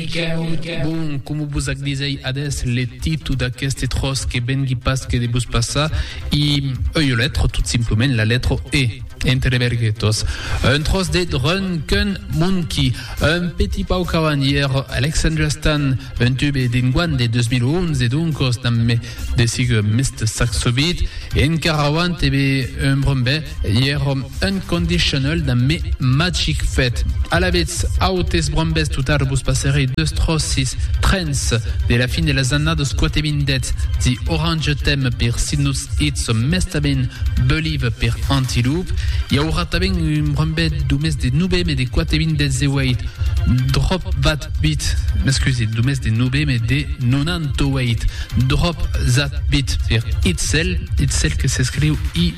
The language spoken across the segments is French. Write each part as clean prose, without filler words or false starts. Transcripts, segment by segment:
Bon, come vos disei adesso le titoli d'aqueste tros che ben gli pas che debus passa io lettre tout simplement la lettre E entre verghettos. Un tros de Drunken Monkey, un petit pau cavalier Alexander Stan, un tube d'Inguan de 2011 et donc d'amme de sig Mr. Saxobit et un caravan tebe un brombe hier unconditional d'amme Magic Fête. À la vez, autes brombes tout à rebus passerei deux trossis trends de la fin de la zana de squatte bindet di Orange Theme per Sinus Hits Mestaben Believe per Antiloop. Il y aura taben un brombe du mes de nube mais de squatte bindet ze wait drop that beat excusez du mes de nube mais de 98 drop that beat per Itzel que s'écrit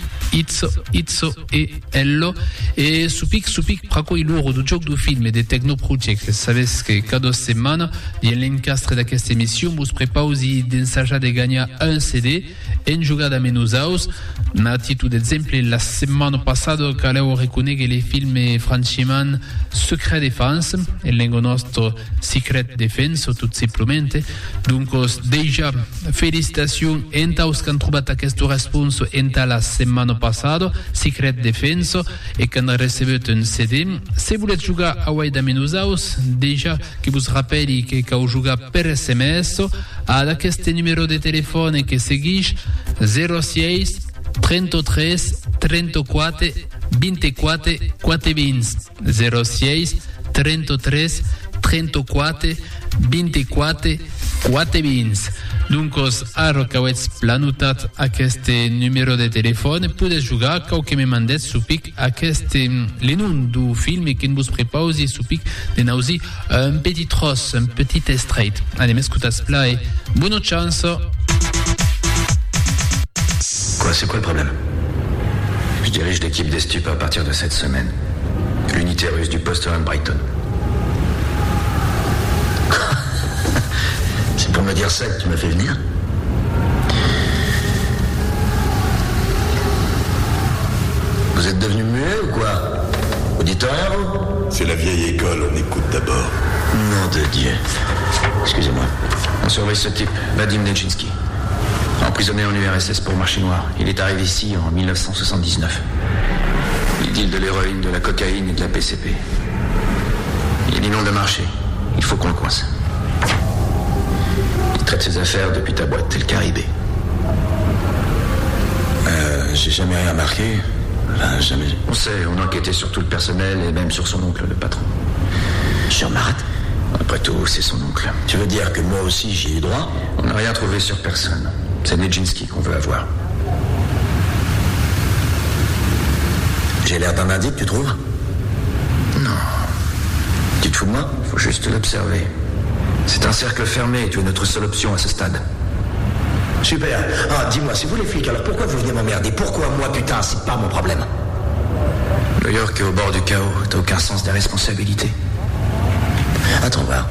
Itzo e Ello e supic praco il loro du gioco du film e de Techno Project. Sabes que cada setmana il l'encastre d'aquesta émission vos prepausi d'ensajar de gagnar un CD en jugada menusaus. A titolo d'exemple, la setmana passada caleu reconègue les films franchement Secret Défense e lengo nostro Secret Defense tout simplement. Donc déjà félicitations entaus qu'han trobat aquest responso enta la setmana passada Secret Defense e qu'han recebut un CD. Si volet jugar a Waida Menusaus, déjà que vous rappelli que cau jugar per SMS a d'aquest numéro de téléphone que seguix 06 33 34 24 420 06 33 34 24 420. Donc, ara que avets planotat aquest numéro de téléphone, podes jugar cau que me mandet supic aquest le nom du film que vos prepausi supic de nausi un petit tros, un petit extrait. Allez, m'escutas pla et bonne chance. Quoi, c'est quoi le problème? Je dirige l'équipe des stupes à partir de cette semaine. L'unité russe du poste à Brighton. C'est pour me dire ça que tu m'as fait venir? Vous êtes devenu muet ou quoi? Vous dites rien, vous? C'est la vieille école, on écoute d'abord. Nom de Dieu. Excusez-moi. On surveille ce type, Vadim Nejinsky. Emprisonné en URSS pour marché noir. Il est arrivé ici en 1979. Il deal de l'héroïne, de la cocaïne et de la PCP. Il inonde le marché. Il faut qu'on le coince. Il traite ses affaires depuis ta boîte, tel Caribé. J'ai jamais rien marqué. Enfin, jamais. On sait, on enquêtait sur tout le personnel et même sur son oncle, le patron. Sur Marat? Après tout, c'est son oncle. Tu veux dire que moi aussi j'y ai droit? On n'a rien trouvé sur personne. C'est Nejinsky qu'on veut avoir. J'ai l'air d'un indice, tu trouves? Non. Tu te fous de moi? Faut juste l'observer. C'est un cercle fermé et tu es notre seule option à ce stade. Super. Ah, dis-moi, c'est vous les flics, alors pourquoi vous venez m'emmerder? Pourquoi moi, putain, c'est pas mon problème? New York est au bord du chaos. T'as aucun sens des responsabilités. Attends, voir.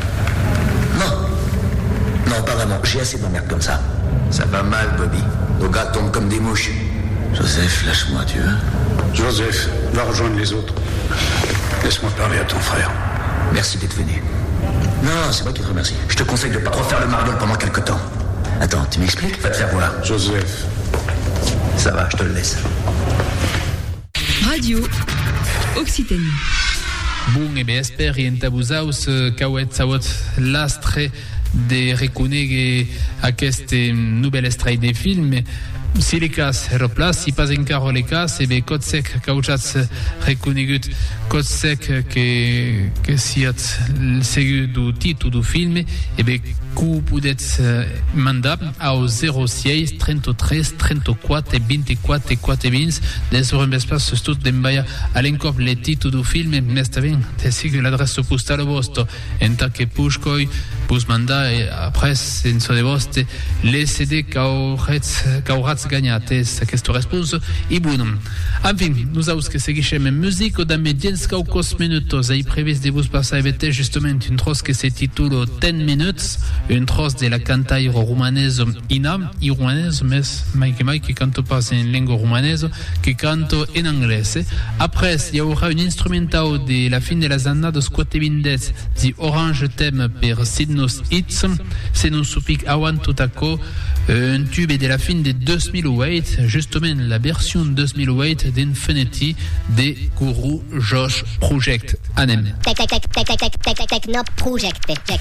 Non, pas vraiment. J'ai assez d'emmerdes comme ça. Ça va mal, Bobby. Nos gars tombent comme des mouches. Joseph, lâche-moi, tu veux? Joseph, va rejoindre les autres. Laisse-moi parler à ton frère. Merci d'être venu. Non, c'est moi qui te remercie. Je te conseille de pas refaire le mariole pendant quelque temps. Attends, tu m'expliques? Va te faire voir. Joseph. Ça va, je te le laisse. Radio Occitanie. Bon, e be esperi entabusaus cauet savot lastre de reconègue aquest nouvel estrai de film. Si les cas replas, si pas encara les cas, e be cot sec caujats reconegut cot sec que siat segu du títol du film, e be cu podets mandar ao 06 33 34 24 420 des rembespas tot d'envaia a l'encop le títol du film, mesta ben, te sigue l'adresse postale vostre, enta que Pushkoi Busmanda e apres in so de voste le CD cauratz gagnates questo responso i bunum. Enfin, nous avons que seguichem musique da mediens caucos minutos ai previs de vos passar evete justement une tros que se titulo 10 minutes, une tros de la cantairo romaneso Ina, i romaneso mes mai che canto pas in lingua romaneso che canto in inglese. Après, il y aura un instrumental de la fin de la zanna de Squatte Vindes di Orange Theme per Sidnos Hits, se non supic awan tutako, un tube de la fin de 2008, justement la version 2008 d'Infinity de Guru Josh Project. Anem. Techno Project.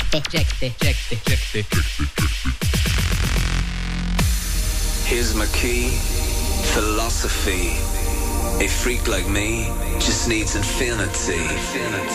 Here's my key, philosophy. A freak like me just needs infinity.